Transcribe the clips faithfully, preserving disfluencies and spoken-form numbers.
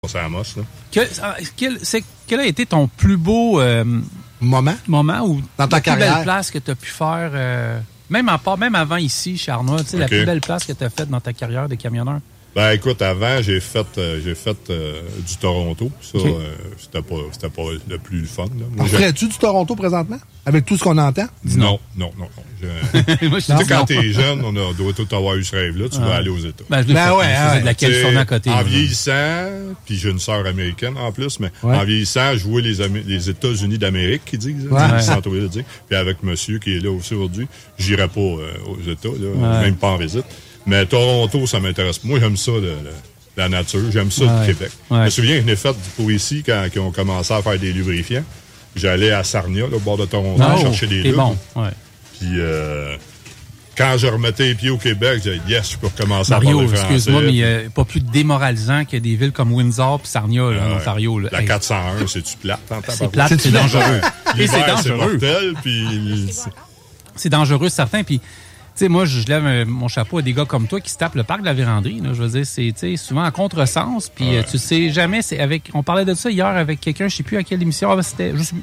C'est à Amos, là. Que, quel, c'est, quel a été ton plus beau euh, moment? moment ou dans ta la carrière? plus belle place que tu as pu faire, euh, même, en, même avant ici, chez Arnois, tu sais, okay. La plus belle place que tu as faite dans ta carrière de camionneur? Ben écoute, avant, j'ai fait euh, j'ai fait euh, du Toronto. Ça, okay. euh, c'était pas c'était pas le plus fun. Là. Moi, ferais-tu du Toronto présentement? Avec tout ce qu'on entend? Non, non, non. non. Je... Moi, je tu sais, quand t'es jeune, on a, doit tout avoir eu ce rêve-là, tu ah. vas aller aux États. Ben, je l'ai ben fait, ouais, ouais. de la Californie à côté. En là. vieillissant, puis j'ai une sœur américaine en plus, mais ouais. en vieillissant, je vois les, Amé- les États-Unis d'Amérique qui disent, ouais. ils sont obligés de dire. Puis avec monsieur qui est là aussi aujourd'hui, j'irai pas euh, aux États, là, ouais. même pas en visite. Mais Toronto, ça m'intéresse. Moi, j'aime ça, le, le, la nature. J'aime ça, ouais. le Québec. Ouais. Je me souviens que je l'ai fait pour ici, quand ils ont commencé à faire des lubrifiants. J'allais à Sarnia, là, au bord de Toronto, oh, chercher des lubes. Bon. Ouais. Puis, euh, quand je remettais les pieds au Québec, j'ai dit, yes, je peux recommencer Mario, à parler français. Excuse-moi, mais il n'y a pas plus démoralisant que des villes comme Windsor et Sarnia, là, en Ontario. Là. La hey. quatre cent un, c'est-tu plate? C'est plate, c'est, c'est dangereux. Et c'est dangereux. C'est mortel, puis... C'est dangereux, certain, puis... Tu sais, moi, je lève un, mon chapeau à des gars comme toi qui se tapent le parc de la Vérandrie. Là, je veux dire, c'est souvent en contresens. Puis ouais. tu sais jamais, c'est avec. On parlait de ça hier avec quelqu'un, je sais plus à quelle émission. Ah, c'était juste.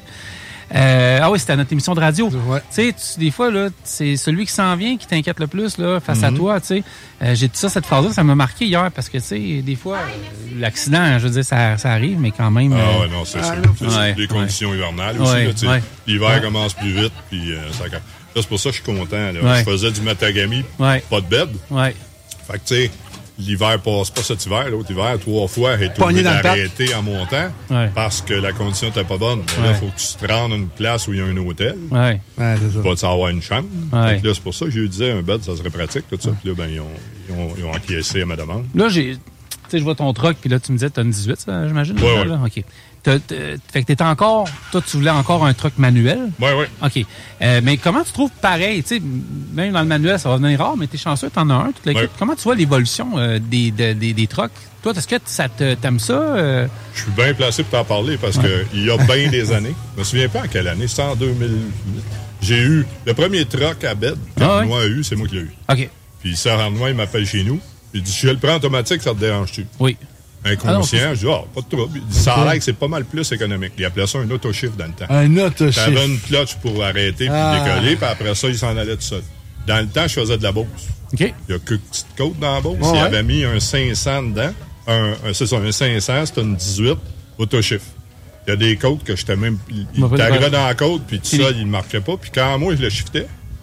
Euh, ah oui, c'était à notre émission de radio. Ouais. Tu sais, des fois, là, c'est celui qui s'en vient qui t'inquiète le plus là, face mm-hmm. à toi. Tu sais, euh, j'ai dit ça, cette phrase-là, ça m'a marqué hier parce que, tu sais, des fois, euh, l'accident, je veux dire, ça, ça arrive, mais quand même. Ah euh, ouais, non, c'est ah, sûr. Ouais, les conditions ouais. hivernales aussi. Ouais, là, tu sais, ouais. l'hiver ouais. commence plus vite, puis euh, ça. Là, c'est pour ça que je suis content. Là. Ouais. Je faisais du Matagami, ouais. pas de bed. Ouais. Fait que, tu sais, l'hiver passe pas cet hiver. L'autre hiver, trois fois, j'ai été obligé d'arrêter en montant ouais. parce que la condition n'était pas bonne. Mais ouais. là, il faut que tu te rendes à une place où il y a un hôtel. Ouais. Ouais, c'est ça. Tu vas avoir une chambre. Ouais. Fait que là, c'est pour ça que je lui disais un bed, ça serait pratique, tout ça. Puis là, ben, ils ont, ils ont, ils ont acquiescé à ma demande. Là, j'ai. Tu sais, je vois ton truck, puis là, tu me disais que tu as une dix-huit, ça, j'imagine? Oui, oui. OK. T'as, t'as, fait que t'étais encore... Toi, tu voulais encore un truck manuel? Oui, oui. OK. Euh, mais comment tu trouves pareil? Tu sais, même dans le manuel, ça va devenir rare, mais t'es chanceux, t'en as un, toute l'équipe. Oui. Comment tu vois l'évolution euh, des, des, des, des trucks? Toi, est-ce que ça te, t'aimes ça? Euh... Je suis bien placé pour t'en parler parce ouais. qu'il y a bien des années. Je me souviens pas en quelle année. C'était en deux mille huit. J'ai eu le premier truck à bed qu'Arnois ah, ouais. a eu, c'est moi qui l'ai eu. OK. Puis Sœur Arnois, il m'appelle chez nous. Il dit, je le prends automatique, ça te dérange-tu? Oui. Inconscient, ah non, je dis, ah, oh, pas de trouble. Il dit, ça a l'air que c'est pas mal plus économique. Il appelait ça un autochiffre dans le temps. Un autochiffre. T'avais une clutch pour arrêter puis ah. décoller, puis après ça, il s'en allait tout seul. Dans le temps, je faisais de la Beauce. OK. Il y a que petite côte dans la Beauce. Oh, il ouais. avait mis un cinq cents dedans. Un, un, c'est ça, un cinq cents, c'était une dix-huit autochiffre. Il y a des côtes que j'étais même. Il, il t'arrivait dans la côte, puis tout ça, il ne marquait pas. Puis quand moi, je le shiftais,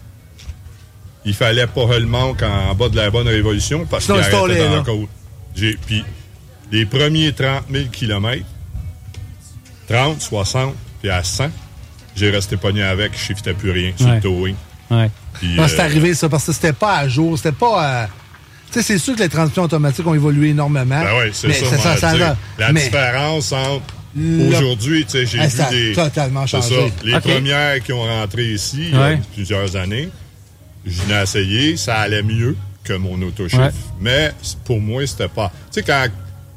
il fallait pas le manque en, en bas de la bonne révolution parce qu'il arrêtait dans là. la côte. J'ai, puis les premiers trente mille kilomètres, trente, soixante, puis à cent, j'ai resté pogné avec, je shiftais plus rien sur ouais. le towing. Ouais. Puis, euh, c'est arrivé ça, parce que c'était pas à jour, c'était pas à... Tu sais, c'est sûr que les transmissions automatiques ont évolué énormément. Ben oui, c'est mais ça. ça, ça, ça dire, la mais... différence entre aujourd'hui, tu sais, j'ai ah, vu ça des... Ça a totalement changé. C'est ça. Les okay. premières qui ont rentré ici, ouais. il y a plusieurs années, je l'ai essayé, ça allait mieux que mon autochiffre. Ouais. Mais pour moi, c'était pas... Tu sais, quand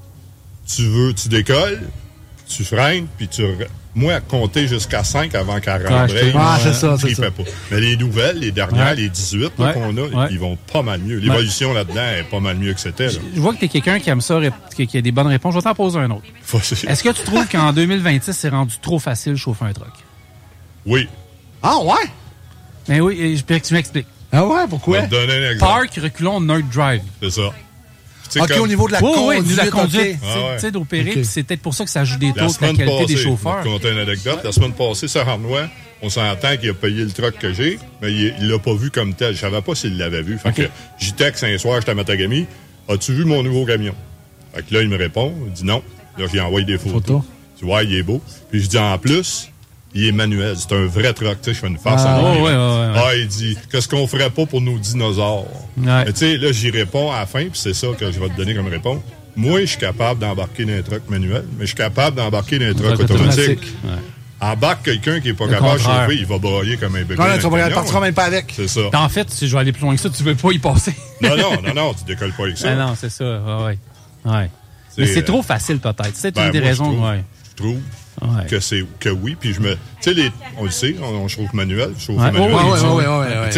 tu veux, tu décolles, tu freines, puis tu... Moi, compter jusqu'à cinq avant qu'elle rentre, ouais, ah, c'est ça, c'est ça. Pas. Mais les nouvelles, les dernières, ouais. les dix-huit là, ouais. qu'on a, ouais. ils vont pas mal mieux. L'évolution ouais. là-dedans est pas mal mieux que c'était. Là. Je vois que tu es quelqu'un qui aime ça, qui a des bonnes réponses. Je vais t'en poser un autre. Est-ce que tu trouves qu'en deux mille vingt-six, c'est rendu trop facile de chauffer un truck? Oui. Ah ouais? Ben oui, j'espère que tu m'expliques. Ah ouais, pourquoi? Je vais te donner un exemple. Park, reculons, Nerd Drive. C'est ça. OK, comme... au niveau de la oh, conduite. Oui, de la conduite. Okay. Ah ouais. Tu sais, d'opérer, okay. c'est peut-être pour ça que ça joue des taux de la qualité passée, des chauffeurs. Je vais te conter une anecdote. La semaine passée, Sœur Arnois, on s'entend qu'il a payé le truck que j'ai, mais il, il l'a pas vu comme tel. Je savais pas s'il l'avait vu. Fait okay. que j'y texte un soir, j'étais à Matagami. As-tu vu mon nouveau camion? Fait que là, il me répond. Il dit non. Là, j'ai envoyé des photos. Photo. Tu vois, il est beau. Puis je dis en plus, il est manuel. C'est un vrai truck. Tu sais, je fais une farce ah, en oh, ouais, ouais, ouais. Ah, il dit, qu'est-ce qu'on ferait pas pour nos dinosaures? Ouais. Tu sais, là, j'y réponds à la fin, puis c'est ça que je vais te donner comme réponse. Moi, je suis capable d'embarquer dans un truck manuel, mais je suis capable d'embarquer dans un truck automatique. automatique. Ouais. Embarque quelqu'un qui n'est pas le capable de chauffer, il va broyer comme un bébé. Non, non, tu vas partir même pas avec. C'est ça. En fait, si je vais aller plus loin que ça, tu veux pas y passer. non, non, non, non, tu décolles pas avec ça. Ah non, c'est ça. Ouais, ouais. ouais. Mais c'est euh, trop facile, peut-être. C'est ben, une des moi, raisons. Je trouve, ouais. je trouve ouais. que c'est que oui. Puis je me. Tu sais, on le sait, on, on chauffe manuel. Je chauffe ouais. manuel. Oui, oui, oui.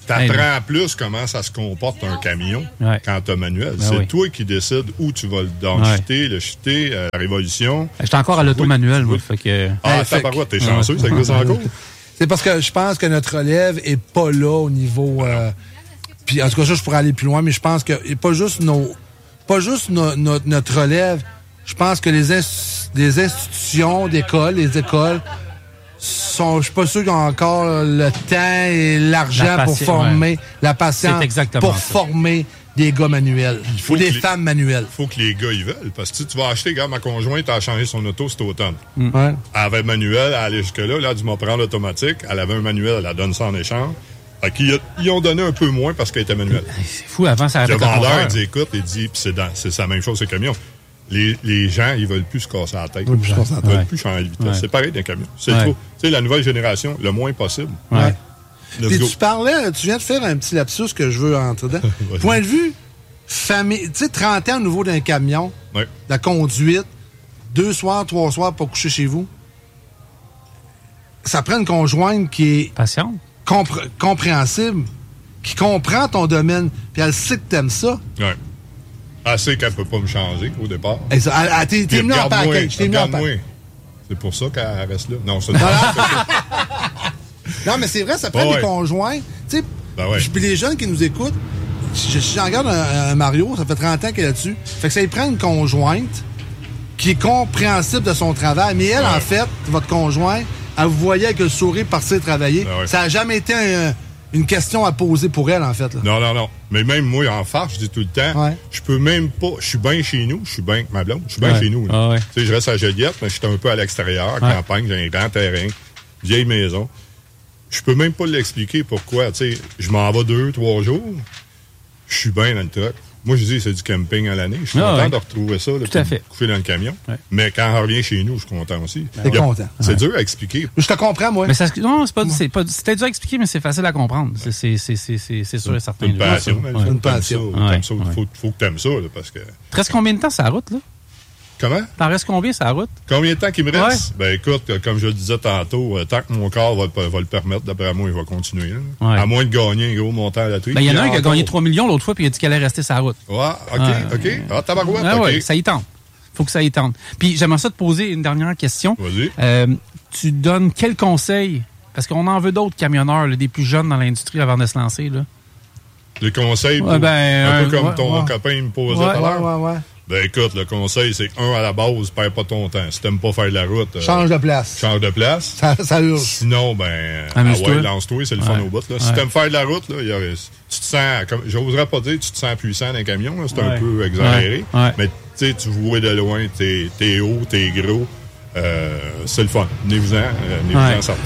T'apprends plus comment ça se comporte un camion ouais. quand t'as manuel. Ben c'est oui. toi qui décides où tu vas le downshifter, ouais. le shifter, euh, la révolution. J'étais encore à l'auto-manuel, moi. Fait que... Ah, hey, ta paroi, t'es chanceux, ça existe encore. C'est parce que je pense que notre relève est pas là au niveau... Euh, puis en tout cas, ça, je pourrais aller plus loin, mais je pense que et pas juste nos... Pas juste no, no, notre relève, je pense que les, ins- les institutions d'école, les écoles... Sont, je suis pas sûr qu'ils ont encore le temps et l'argent la pour former ouais. la patience pour ça. former des gars manuels ou des femmes les, manuelles. Il faut que les gars y veulent. Parce que tu vas acheter, regarde, ma conjointe a changé son auto cet automne. Mm. Ouais. Elle avait manuel, elle allait jusque-là. Là, elle dit, m'en prendre l'automatique. Elle avait un manuel, elle a donné ça en échange. Fait qu'ils ils ont donné un peu moins parce qu'elle était manuelle. C'est fou, avant, ça avait Le vendeur, il dit, écoute, il dit, puis c'est, dans, c'est la même chose, c'est le camion. Les, les gens, ils veulent plus se casser la tête. Ils veulent ouais. veulent plus changer de vitesse. Ouais. C'est pareil d'un camion. C'est ouais. trop. Tu sais, la nouvelle génération, le moins possible. Ouais. Puis tu parlais, tu viens de faire un petit lapsus que je veux entrer dedans. Point de vue, famille, tu sais, trente ans au niveau d'un camion, ouais. la conduite, deux soirs, trois soirs pour coucher chez vous. Ça prend une conjointe qui est... Patiente. Compré- compréhensible, qui comprend ton domaine, puis elle sait que t'aimes ça. Ouais. Elle sait qu'elle peut pas me changer au départ. Elle, elle, elle, t'es, t'es venu en package. T'es venu en package. C'est pour ça qu'elle reste là. Non, c'est Non, mais c'est vrai, ça prend oh, des ouais. conjoints. Tu sais, ben ouais. puis les jeunes qui nous écoutent, si j'en regarde un, un Mario, ça fait trente ans qu'elle est là-dessus. Fait que ça lui prend une conjointe qui est compréhensible de son travail. Mais elle, ouais. en fait, votre conjointe, elle vous voyait avec le sourire partir travailler. Ben ouais. Ça n'a jamais été un... une question à poser pour elle, en fait. Là. Non, non, non. Mais même moi, en farce, je dis tout le temps, ouais. je peux même pas... Je suis bien chez nous, je suis bien avec ma blonde, je suis bien ouais. chez nous. Ah ouais. Tu sais, je reste à Joliette, mais je suis un peu à l'extérieur, à ouais. campagne, j'ai un grand terrain, vieille maison. Je peux même pas l'expliquer pourquoi. Tu sais, je m'en vais deux, trois jours, je suis bien dans le truck. Moi, je dis, c'est du camping à l'année. Je suis ah content ouais. de retrouver ça, là, tout à fait. coucher dans le camion. Ouais. Mais quand on revient chez nous, je suis content aussi. T'es a, content. C'est ouais. dur à expliquer. Je te comprends, moi. Mais ça, non, c'est pas, c'est pas, c'était dur à expliquer, mais c'est facile à comprendre. C'est, c'est, c'est, c'est, c'est, c'est sûr et certain. C'est une passion. Ouais. C'est une passion. Il ouais. faut, faut, faut que t'aimes ça, là, parce que... Tu restes combien de temps sur la route, là? Comment? T'en restes combien sur la route? Combien de temps qu'il me reste? Ouais. Ben écoute, comme je le disais tantôt, euh, tant que mon corps va, va le permettre, d'après moi, il va continuer. Ouais. À moins de gagner un gros montant à la truie. Ben il y en a un qui a gagné trois millions l'autre fois, puis il a dit qu'elle allait rester sur la route. Ouais, OK, euh, OK. Ah, tabarouette, ah, OK. Ouais, ça y tente. Faut que ça y tente. Puis j'aimerais ça te poser une dernière question. Vas-y. Euh, tu donnes quel conseil? Parce qu'on en veut d'autres camionneurs, là, des plus jeunes dans l'industrie avant de se lancer, là. Des conseils pour, ouais, ben, un peu euh, comme ouais, ton ouais. copain me posait ouais, tout à l'heure? Ouais, ouais, ouais. Ben écoute, le conseil, c'est un, à la base, perds pas ton temps. Si t'aimes pas faire de la route... Euh, change de place. Change de place. Ça, ça urge. Sinon, ben... Ah ouais, lance-toi, c'est le fun ouais. au bout. Là. Ouais. Si t'aimes faire de la route, là, y a, tu te sens... Comme, j'oserais pas dire tu te sens puissant dans un camion, là, c'est ouais. un peu exagéré. Ouais. Ouais. Mais tu sais, tu vois de loin, t'es, t'es haut, t'es gros. Euh, c'est le fun. Venez-vous-en, euh, venez-vous-en ouais. certains.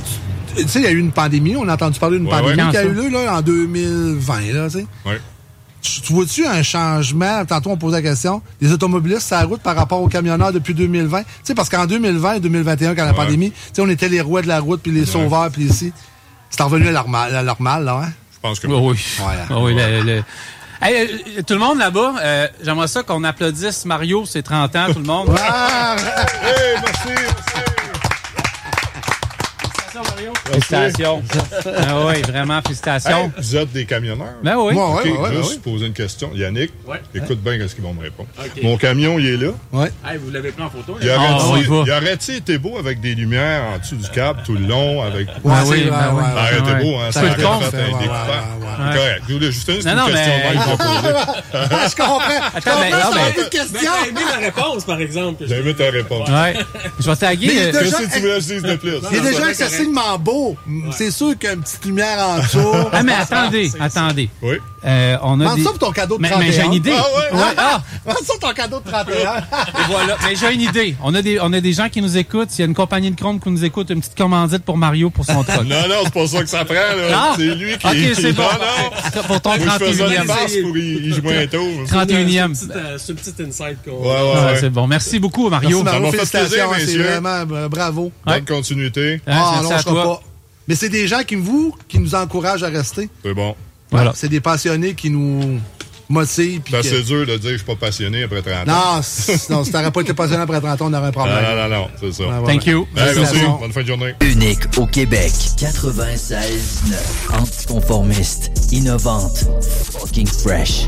Tu sais, il y a eu une pandémie. On a entendu parler d'une ouais, pandémie ouais. qui a eu lieu là, en deux mille vingt. Là, ouais. Tu, tu vois-tu un changement? Tantôt, on posait la question. Les automobilistes sur la route par rapport aux camionneurs depuis deux mille vingt. Tu sais, parce qu'en deux mille vingt et deux mille vingt et un, quand la ouais. pandémie, tu sais, on était les rois de la route, puis les ouais. sauveurs, puis ici. C'est revenu à la normale, là, hein? Je pense que oui. Oui, voilà. oh, oui le, le... Hey, euh, tout le monde là-bas, euh, j'aimerais ça qu'on applaudisse Mario, c'est trente ans, tout le monde. Ah! Hey, merci, merci! Félicitations. Ah oui, vraiment, félicitations. Hey, vous êtes des camionneurs? Ben oui. Okay, ouais, ouais, juste ouais. poser une question. Yannick, ouais. écoute bien ce qu'ils vont me répondre. Okay. Mon camion, il est là. Ouais. Hey, vous l'avez pris en photo? Il aurait-il oh, aurait été beau avec des lumières en dessous du câble tout le long? Avec... Ouais, ah, oui, ben, ben, ouais. Ça aurait été beau, hein? Ça aurait fait un ouais, découpant. Ouais, ouais. Correct. Je voulais juste une question. Mais... Je comprends. Attends, mais non, mais... question. J'ai aimé la réponse, par exemple. J'ai aimé ta réponse. Ouais. Je vais taguer. Qu'est-ce que tu voulais dire de plus? Il est déjà excessivement beau. C'est sûr qu'il y a une petite lumière en dessous. Ah, mais attendez, attendez. Oui. Euh, on a Vends des... ça pour ton cadeau de trente et un. Mais, mais j'ai une idée. Ah ouais? ouais. Ah. Vends ça pour ton cadeau de trente et un. Et voilà. Mais j'ai une idée. On a des, on a des gens qui nous écoutent. S'il y a une compagnie de Chrome qui nous écoute, une petite commandite pour Mario pour son truck. Non, non, c'est pas ça que ça prend, là. Non? C'est lui qui... OK, c'est bon. Non, non. Pour ton trente et unième. Moi, je pour y jouer un tour. trente et unième. C'est une petite insight qu'on... Ouais, ouais, ouais. C'est bon. Merci beaucoup, Mario. Merci, Mario. Ça m'a fait plaisir, messieurs. C'est vraiment bravo. Bonne continuité. Ah, non, je crois pas. Mais c'est des gens qui vous, qui nous encouragent à rester. C'est bon. Voilà. C'est des passionnés qui nous motive. C'est assez que... dur de dire que je suis pas passionné après trente non, ans. Non, si t'aurais pas été passionné après trente ans, on aurait un problème. Non, non, non, non, c'est ça. Ah, Thank you. Hey, merci. Bonne fin de journée. Unique au Québec. quatre-vingt-seize neuf. Anticonformiste. Innovante. Fucking fresh.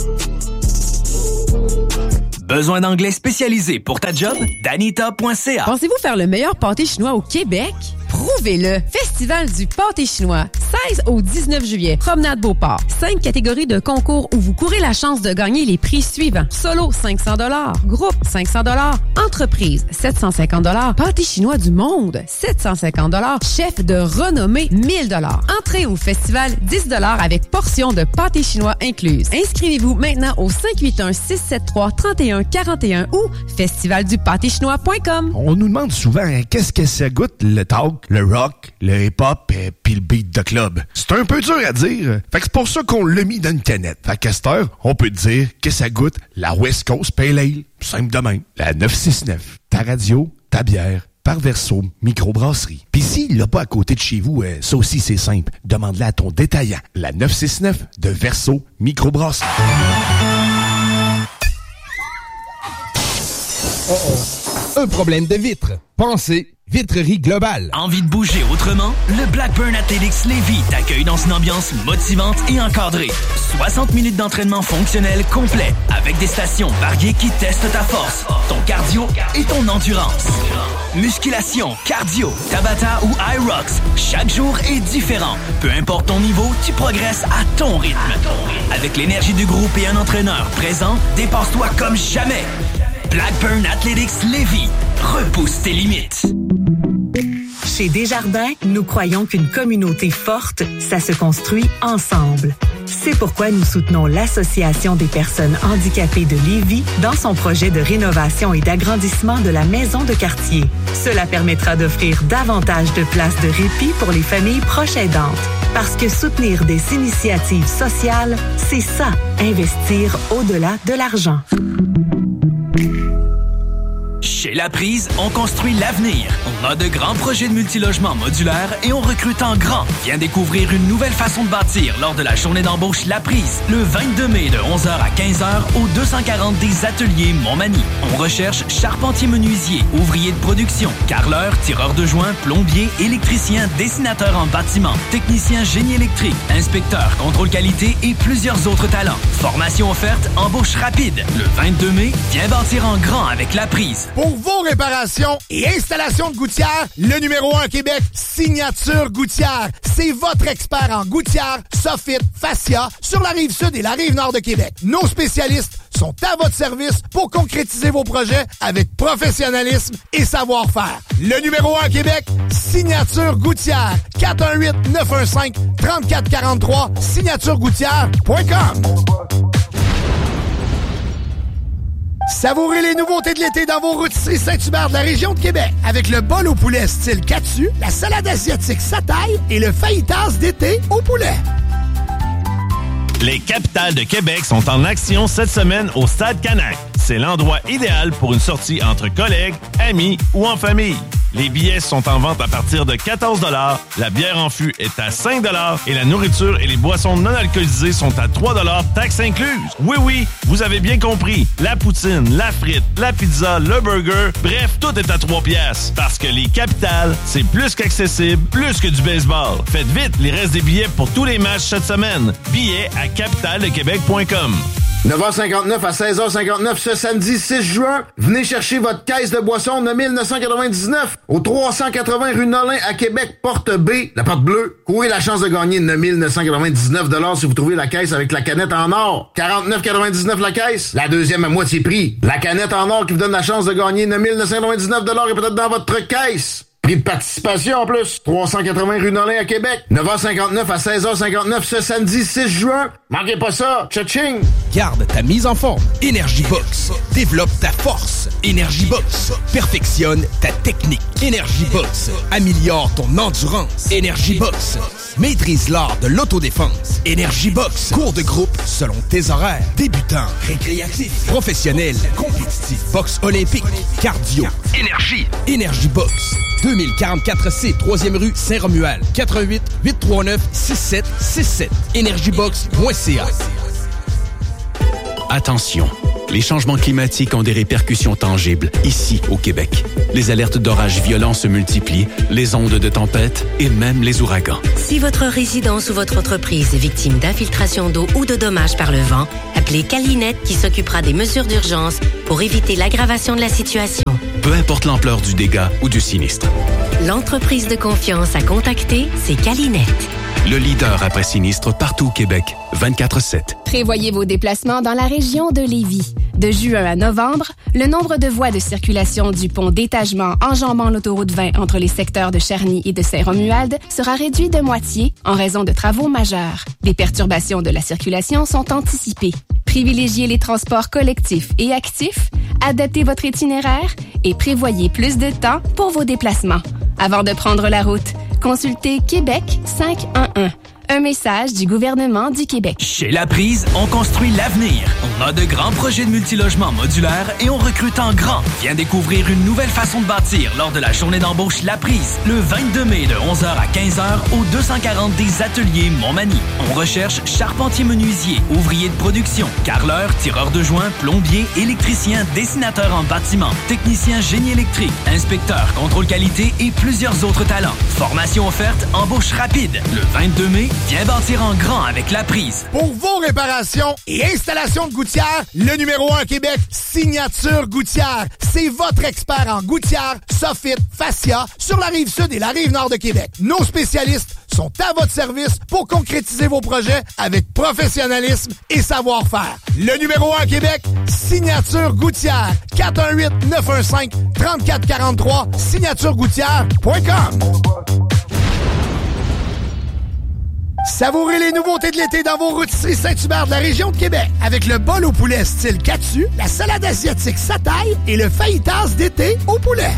Besoin d'anglais spécialisé pour ta job? danita point c a. Pensez-vous faire le meilleur pâté chinois au Québec? Prouvez-le! Festival du pâté chinois, seize au dix-neuf juillet, Promenade Beauport. Cinq catégories de concours où vous courez la chance de gagner les prix suivants. Solo, cinq cents dollars. Groupe, cinq cents dollars. Entreprise, sept cent cinquante dollars. Pâté chinois du monde, sept cent cinquante dollars. Chef de renommée, mille dollars. Entrée au festival, dix dollars avec portion de pâté chinois incluse. Inscrivez-vous maintenant au cinq huit un, six sept trois, trois un quatre un ou festival du pâté chinois point com. On nous demande souvent hein, qu'est-ce que ça goûte le talk, le rock, le hip-hop et puis le beat de club. C'est un peu dur à dire. Fait que c'est pour ça qu'on l'a mis dans une canette. Fait qu'à cette heure, on peut dire que ça goûte la West Coast Pale Ale. Simple de même. La neuf cent soixante-neuf. Ta radio, ta bière. Par Verso Microbrasserie. Puis s'il l'a pas à côté de chez vous, euh, ça aussi c'est simple. Demande-le à ton détaillant. La neuf cent soixante-neuf de Verso Microbrasserie. Oh oh. Un problème de vitre. Pensez Vitrerie Globale. Envie de bouger autrement? Le Blackburn Athletics Lévis t'accueille dans une ambiance motivante et encadrée. soixante minutes d'entraînement fonctionnel complet avec des stations variées qui testent ta force, ton cardio et ton endurance. Musculation, cardio, Tabata ou iRocks, chaque jour est différent. Peu importe ton niveau, tu progresses à ton rythme. Avec l'énergie du groupe et un entraîneur présent, dépasse-toi comme jamais. Blackburn Athletics Lévis. Repousse tes limites. Chez Desjardins, nous croyons qu'une communauté forte, ça se construit ensemble. C'est pourquoi nous soutenons l'Association des personnes handicapées de Lévis dans son projet de rénovation et d'agrandissement de la maison de quartier. Cela permettra d'offrir davantage de places de répit pour les familles proches aidantes. Parce que soutenir des initiatives sociales, c'est ça, investir au-delà de l'argent. Chez La Prise, on construit l'avenir. On a de grands projets de multilogement modulaires et on recrute en grand. Viens découvrir une nouvelle façon de bâtir lors de la journée d'embauche La Prise, le vingt-deux mai de onze heures à quinze heures au deux cent quarante des Ateliers Montmagny. On recherche charpentier-menuisier, ouvrier de production, carreleur, tireur de joint, plombier, électricien, dessinateur en bâtiment, technicien génie électrique, inspecteur, contrôle qualité et plusieurs autres talents. Formation offerte, embauche rapide. Le vingt-deux mai, viens bâtir en grand avec La Prise. Pour vos réparations et installations de gouttières, le numéro un Québec, Signature Gouttière. C'est votre expert en gouttière, soffit, fascia sur la rive sud et la rive nord de Québec. Nos spécialistes sont à votre service pour concrétiser vos projets avec professionnalisme et savoir-faire. Le numéro un Québec, Signature Gouttière. quatre un huit, neuf un cinq, trois quatre quatre trois, signature gouttière point com. Savourez les nouveautés de l'été dans vos rôtisseries Saint-Hubert de la région de Québec. Avec le bol au poulet style Katsu, la salade asiatique Sataï et le fajitas d'été au poulet. Les capitales de Québec sont en action cette semaine au Stade Canac. C'est l'endroit idéal pour une sortie entre collègues, amis ou en famille. Les billets sont en vente à partir de quatorze dollars, la bière en fût est à cinq dollars et la nourriture et les boissons non alcoolisées sont à trois dollars, taxes incluses. Oui, oui, vous avez bien compris. La poutine, la frite, la pizza, le burger, bref, tout est à trois piastres. Parce que les capitales, c'est plus qu'accessible, plus que du baseball. Faites vite, il reste des billets pour tous les matchs cette semaine. Billets à capitale de québec point com. neuf heures cinquante-neuf à seize heures cinquante-neuf ce samedi six juin. Venez chercher votre caisse de boisson de mille neuf cent quatre-vingt-dix-neuf au trois cent quatre-vingts rue Nolin à Québec, porte B, la porte bleue. Courez la chance de gagner neuf mille neuf cent quatre-vingt-dix-neuf dollars si vous trouvez la caisse avec la canette en or. quarante-neuf quatre-vingt-dix-neuf la caisse, la deuxième à moitié prix. La canette en or qui vous donne la chance de gagner neuf mille neuf cent quatre-vingt-dix-neuf dollars est peut-être dans votre caisse. Prix de participation en plus. trois cent quatre-vingts rue Nolin à Québec. neuf heures cinquante-neuf à seize heures cinquante-neuf ce samedi six juin. Manquez pas ça. Tcha-ching! Garde ta mise en forme. Energy Box. Développe ta force. Energy Box. Perfectionne ta technique. Energy Box. Améliore ton endurance. Energy Box. Maîtrise l'art de l'autodéfense. Energy Box. Cours de groupe selon tes horaires. Débutant, récréatif, professionnel, compétitif, boxe olympique, cardio. Énergie. Energy Box. deux mille quarante-quatre C, troisième rue Saint-Romuald. quatre un huit, huit trois neuf, six sept six sept. energy box point c a. Attention, les changements climatiques ont des répercussions tangibles ici au Québec. Les alertes d'orages violents se multiplient, les ondes de tempête et même les ouragans. Si votre résidence ou votre entreprise est victime d'infiltration d'eau ou de dommages par le vent, appelez Calinette qui s'occupera des mesures d'urgence pour éviter l'aggravation de la situation. Peu importe l'ampleur du dégât ou du sinistre. L'entreprise de confiance à contacter, c'est Calinette. Le leader après sinistre partout au Québec, vingt-quatre sept. Prévoyez vos déplacements dans la région de Lévis. De juin à novembre, le nombre de voies de circulation du pont d'étagement enjambant l'autoroute vingt entre les secteurs de Charny et de Saint-Romuald sera réduit de moitié en raison de travaux majeurs. Des perturbations de la circulation sont anticipées. Privilégiez les transports collectifs et actifs, adaptez votre itinéraire et prévoyez plus de temps pour vos déplacements. Avant de prendre la route, consultez Québec cinq un un. Un message du gouvernement du Québec. Chez La Prise, on construit l'avenir. On a de grands projets de multilogement modulaires et on recrute en grand. Viens découvrir une nouvelle façon de bâtir lors de la journée d'embauche La Prise, le vingt-deux mai de onze heures à quinze heures au deux cent quarante des Ateliers Montmagny. On recherche charpentier-menuisier, ouvrier de production, carreleur, tireur de joint, plombier, électricien, dessinateur en bâtiment, technicien génie électrique, inspecteur, contrôle qualité et plusieurs autres talents. Formation offerte, embauche rapide. Le vingt-deux mai, viens bâtir en grand avec La Prise. Pour vos réparations et installations de gouttières, le numéro un à Québec, Signature Gouttière. C'est votre expert en gouttière, soffit, fascia sur la rive sud et la rive nord de Québec. Nos spécialistes sont à votre service pour concrétiser vos projets avec professionnalisme et savoir-faire. Le numéro un à Québec, Signature Gouttière. quatre un huit, neuf un cinq, trois quatre quatre trois, signature gouttière point com. Savourez les nouveautés de l'été dans vos rôtisseries Saint-Hubert de la région de Québec. Avec le bol au poulet style Katsu, la salade asiatique Sataï et le fajitas d'été au poulet.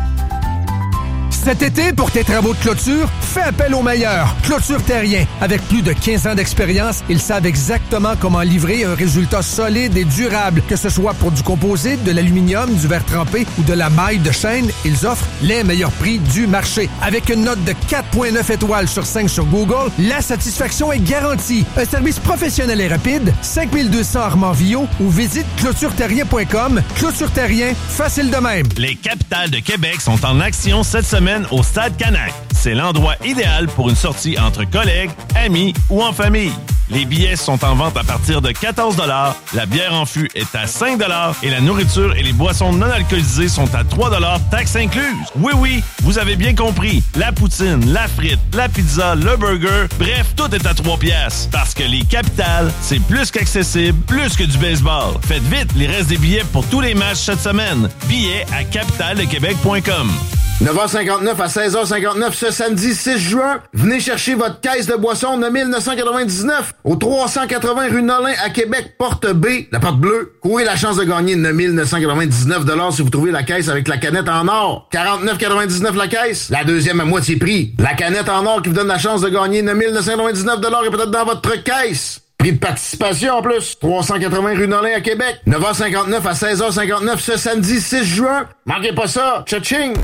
Cet été, pour tes travaux de clôture, fais appel aux meilleurs. Clôture Terrien. Avec plus de quinze ans d'expérience, ils savent exactement comment livrer un résultat solide et durable. Que ce soit pour du composite, de l'aluminium, du verre trempé ou de la maille de chêne, ils offrent les meilleurs prix du marché. Avec une note de quatre virgule neuf étoiles sur cinq sur Google, la satisfaction est garantie. Un service professionnel et rapide, cinq mille deux cents Armand-Villot ou visite clôture terrien point com. Clôture Terrien, facile de même. Les capitales de Québec sont en action cette semaine au Stade Canac. C'est l'endroit idéal pour une sortie entre collègues, amis ou en famille. Les billets sont en vente à partir de quatorze dollars, la bière en fût est à cinq dollars et la nourriture et les boissons non alcoolisées sont à trois dollars, taxes incluses. Oui, oui, vous avez bien compris. La poutine, la frite, la pizza, le burger, bref, tout est à trois piastres. Parce que les capitales, c'est plus qu'accessible, plus que du baseball. Faites vite, il reste des billets pour tous les matchs cette semaine. Billets à capitale de québec point com. neuf heures cinquante-neuf à seize heures cinquante-neuf ce samedi six juin. Venez chercher votre caisse de boisson de mille neuf cent quatre-vingt-dix-neuf au trois cent quatre-vingts rue Nolin à Québec, porte B, la porte bleue. Courez la chance de gagner mille neuf cent quatre-vingt-dix-neuf dollars si vous trouvez la caisse avec la canette en or. quarante-neuf quatre-vingt-dix-neuf la caisse. La deuxième à moitié prix. La canette en or qui vous donne la chance de gagner mille neuf cent quatre-vingt-dix-neuf dollars est peut-être dans votre caisse. Prix de participation en plus. trois cent quatre-vingts rue Nolin à Québec. neuf heures cinquante-neuf à seize heures cinquante-neuf ce samedi six juin. Manquez pas ça. Tcha-ching!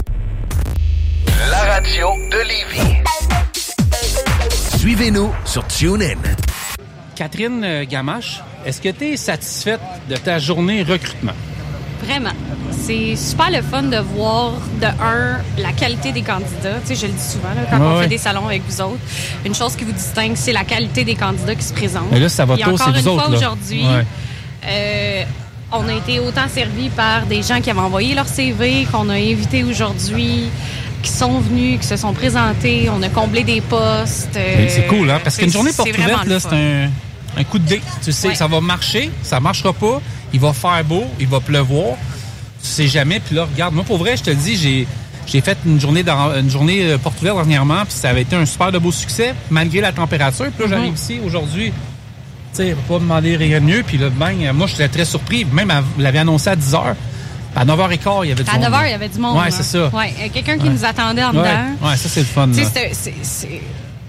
La radio de Lévis. Suivez-nous sur TuneIn. Catherine Gamache, est-ce que tu es satisfaite de ta journée recrutement? Vraiment. C'est super le fun de voir, de un, la qualité des candidats. Tu sais, je le dis souvent, là, quand ouais, on ouais. fait des salons avec vous autres, une chose qui vous distingue, c'est la qualité des candidats qui se présentent. Mais là, ça va Et tôt, encore c'est une vous fois, autres, là. aujourd'hui, Ouais. euh, on a été autant servis par des gens qui avaient envoyé leur C V, qu'on a invités aujourd'hui, qui sont venus, qui se sont présentés. On a comblé des postes. Euh, C'est cool, hein? Parce qu'une journée porte c'est ouverte, là, c'est un, un coup de dé. Tu sais Ouais. que ça va marcher, ça marchera pas, il va faire beau, il va pleuvoir. Tu sais jamais. Puis là, regarde, moi, pour vrai, je te le dis, j'ai, j'ai fait une journée, dans, une journée porte ouverte dernièrement, puis ça avait été un super de beau succès, malgré la température. Puis là, Mm-hmm. j'arrive ici aujourd'hui. Tu sais, pas demander rien de mieux. Puis là, ben, moi, j'étais très surpris. Même, vous l'avez annoncé à dix heures. À neuf heures quinze, il y avait du À monde. neuf heures, il y avait du monde. Ouais, hein. c'est ça. Ouais, euh, quelqu'un qui Ouais. nous attendait en Ouais. dedans. Ouais, ça, c'est le fun. Tu sais, là. c'est- c'est- c'est-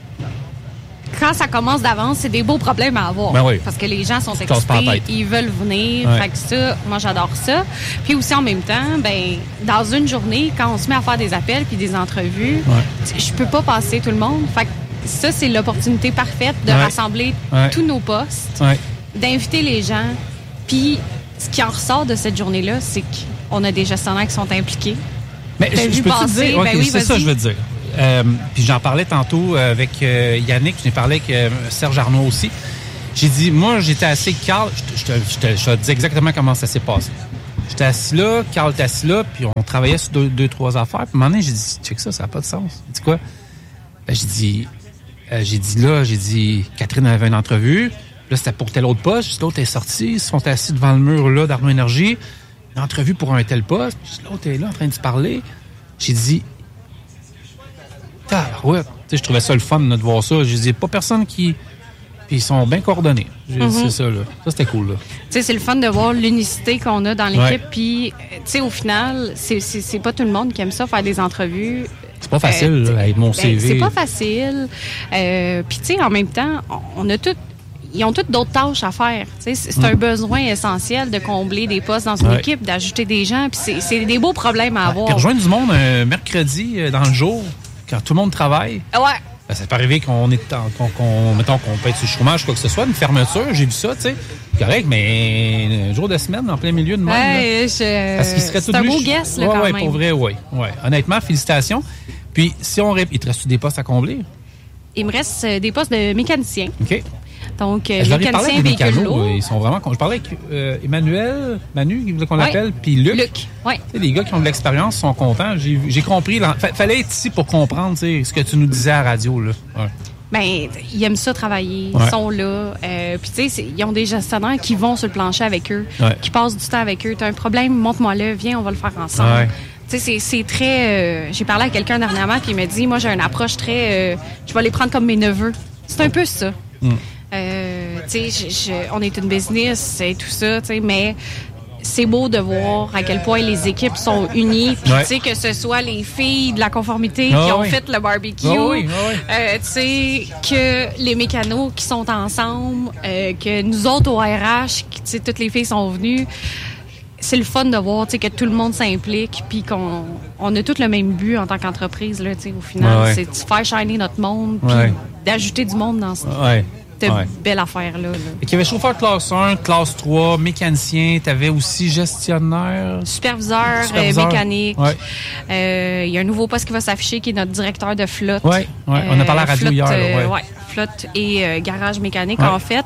quand ça commence d'avance, c'est des beaux problèmes à avoir. Ben oui. Parce que les gens sont Tu te casses pas la excités, tête. ils veulent venir. Ouais. Fait que ça, moi, j'adore ça. Puis aussi, en même temps, ben, dans une journée, quand on se met à faire des appels puis des entrevues, Ouais. je peux pas passer tout le monde. Fait que ça, c'est l'opportunité parfaite de Ouais. rassembler Ouais. tous nos postes, Ouais. d'inviter les gens, Puis, ce qui en ressort de cette journée-là, c'est qu'on a des gestionnaires qui sont impliqués. Mais je, je peux te dire, okay, ben oui, c'est vas-y. ça que je veux dire. Euh, puis j'en parlais tantôt avec euh, Yannick, j'en ai parlé avec euh, Serge Arnaud aussi. J'ai dit, moi, j'étais assis, Carl, je te, je, te, je te dis exactement comment ça s'est passé. J'étais assis là, Carl était assis là, puis on travaillait sur deux, deux trois affaires. Puis à un moment donné, j'ai dit, check ça, ça n'a pas de sens. Il dit quoi? Ben, j'ai dit, euh, j'ai dit là, j'ai dit, Catherine avait une entrevue. Là, c'était pour tel autre poste. J'ai dit, l'autre est sorti. Ils sont assis devant le mur là d'Arnaud Énergie. Une entrevue pour un tel poste. Puis l'autre est là en train de se parler. J'ai dit, ah, ouais. Tu sais, je trouvais ça le fun de voir ça. J'ai dit, pas personne qui. Puis ils sont bien coordonnés. J'ai dit, Mm-hmm. c'est ça, là. Ça, c'était cool, là. Tu sais, c'est le fun de voir l'unicité qu'on a dans l'équipe. Ouais. Puis, tu sais, au final, c'est, c'est, c'est pas tout le monde qui aime ça, faire des entrevues. C'est pas facile, Euh, là, avec mon ben, C V. c'est pas facile. Euh, Puis, tu sais, en même temps, on a tout. Ils ont toutes d'autres tâches à faire. Tu sais, c'est c'est Mm. un besoin essentiel de combler des postes dans une Ouais. équipe, d'ajouter des gens. Puis, c'est, c'est des beaux problèmes à avoir. Puis rejoindre du monde un mercredi euh, dans le jour, quand tout le monde travaille. Ouais. Ben, ça peut arriver qu'on est en- qu'on, qu'on, mettons qu'on peut être sur le chômage, quoi que ce soit, une fermeture, j'ai vu ça, tu sais. Correct, mais un jour de semaine, en plein milieu de monde. Ouais, là, je- parce qu'il serait c'est tout un nu- beau guess, là, ouais, quand ouais, même. pour vrai, oui. Ouais. Honnêtement, félicitations. Puis, si on rép... il te reste des postes à combler? Il me reste euh, des postes de mécanicien. OK. Donc, euh, Je leur ai parlé mécanicien avec des véhicule mécanos, lourd. euh, ils sont vraiment... con- Je parlais avec euh, Emmanuel, Manu, il voulait qu'on Ouais. l'appelle, puis Luc. Luc, oui. Tu sais, les gars qui ont de l'expérience sont contents. J'ai, j'ai compris. Là, fa- fallait être ici pour comprendre, tu sais, ce que tu nous disais à la radio, là. Ouais. Ben, ils aiment ça travailler, Ouais. ils sont là. Euh, Puis, tu sais, c'est- ils ont des gestionnaires qui vont sur le plancher avec eux, Ouais. qui passent du temps avec eux. Tu as un problème, montre-moi le, viens, on va le faire ensemble. Ouais. Tu sais, c'est- c'est très. euh, j'ai parlé à quelqu'un dernièrement, puis il m'a dit, moi, j'ai une approche très. euh, je vais les prendre comme mes neveux. C'est un peu ça. Mm. Euh, tu sais, je- je- on est une business et tout ça, tu sais, mais c'est beau de voir à quel point les équipes sont unies. Puis, Ouais. tu sais, que ce soit les filles de la conformité Ah qui ont oui. fait le barbecue, Ah oui, ah oui. euh, tu sais, que les mécanos qui sont ensemble, euh, que nous autres au R H, qui, tu sais, toutes les filles sont venues. C'est le fun de voir, tu sais, que tout le monde s'implique, puis qu'on on a tout le même but en tant qu'entreprise, là, tu sais, au final. Ouais, ouais. C'est de faire shiner notre monde, puis Ouais. d'ajouter du monde dans cette Ouais. Ouais. belle affaire-là. là. Et qu'il y avait chauffeur classe un, classe trois, mécanicien, tu avais aussi gestionnaire. Superviseur, Superviseur. euh, mécanique. Ouais. Euh, Il y a un nouveau poste qui va s'afficher qui est notre directeur de flotte. Ouais, ouais. On a parlé à la radio flotte, hier, là, euh, ouais. flotte et euh, garage mécanique, Ouais. en fait.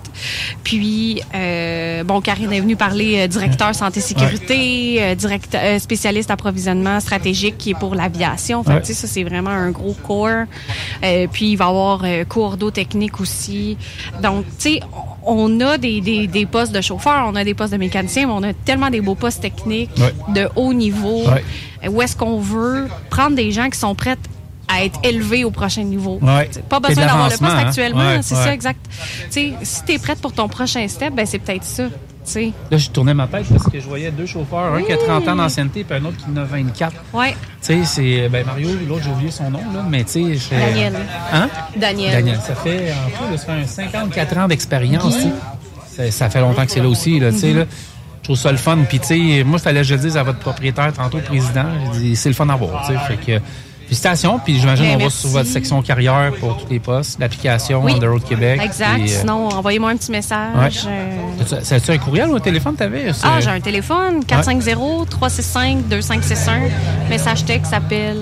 Puis, euh, bon, Karine est venue parler euh, directeur santé-sécurité, euh, direct, euh, spécialiste approvisionnement stratégique qui est pour l'aviation. Fait que, Ouais. tu sais, ça, c'est vraiment un gros core. Euh, puis, il va y avoir euh, cours d'eau technique aussi. Donc, tu sais, on a des, des, des postes de chauffeur, on a des postes de mécanicien, mais on a tellement des beaux postes techniques Ouais. de haut niveau. Ouais. Euh, Où est-ce qu'on veut prendre des gens qui sont prêts à être élevés au prochain niveau? Ouais. T'sais, pas Et de besoin d'avoir le poste l'avancement, hein? actuellement, Ouais, c'est ouais. ça, exact. T'sais, si tu es prête pour ton prochain step, ben c'est peut-être ça. T'sais. Là, je tournais ma tête parce que je voyais deux chauffeurs, un qui a trente ans d'ancienneté puis un autre qui en a vingt-quatre. Ouais. Tu sais, c'est ben Mario, l'autre, j'ai oublié son nom, là, mais tu sais, je fais- Daniel. Hein? Daniel. Daniel. Ça fait, en tout, là, ça fait un cinquante-quatre ans d'expérience, Guy. tu sais. Ça, ça fait longtemps que c'est là aussi, là, tu sais, Mhm. là. Je trouve ça le fun. Puis, tu sais, moi, il fallait que je le dise à votre propriétaire, tantôt, président, j'ai dit, c'est le fun à voir, tu sais. Fait que, félicitations. Puis, j'imagine Ben, qu'on va merci. sur votre section carrière pour tous les postes, l'application Oui. On the Road Québec. Exact. Puis, euh, Sinon, envoyez-moi un petit message. Ouais. Euh, t'as-tu- C'est-tu un courriel ou un téléphone t'avais? C'est- Ah, j'ai un téléphone, quatre cinq zéro, trois six cinq, deux cinq six un. Message texte, appel.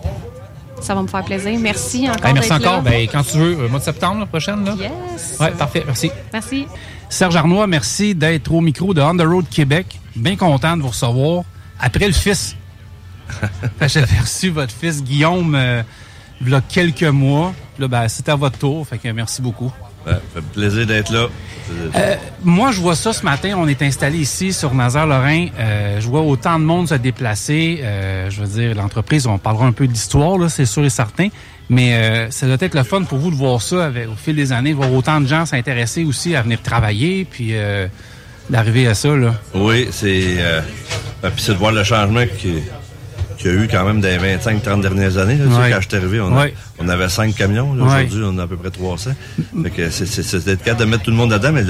Ça va me faire plaisir. Merci encore Hey, merci d'être encore. là. Ben, quand tu veux, euh, mois de septembre, la prochaine, là? Yes. Ouais, parfait. Merci. Merci. Serge Arnois, merci d'être au micro de On the Road Québec. Bien content de vous recevoir. Après le fils. Fait que J'avais reçu votre fils Guillaume euh, il y a quelques mois. Puis là, ben, c'est à votre tour. Fait que merci beaucoup. Ouais, ça fait plaisir d'être là. Euh, moi, je vois ça ce matin. On est installé ici sur Nazaire-Lorrain. Euh, je vois autant de monde se déplacer. Euh, je veux dire, l'entreprise, on parlera un peu de l'histoire, là, c'est sûr et certain. Mais euh, ça doit être le fun pour vous de voir ça avec, au fil des années, de voir autant de gens s'intéresser aussi à venir travailler, puis euh, d'arriver à ça, là. Oui, c'est... Euh, puis c'est de voir le changement qui- qu'il y a eu quand même dans les vingt-cinq trente dernières années. Là, tu sais, Ouais. quand je suis arrivé, on, a- Ouais. on avait cinq camions. Là, Ouais. Aujourd'hui, on a à peu près trois cents. Fait que c'est, c'est, c'est d'être capable de mettre tout le monde dedans, mais là,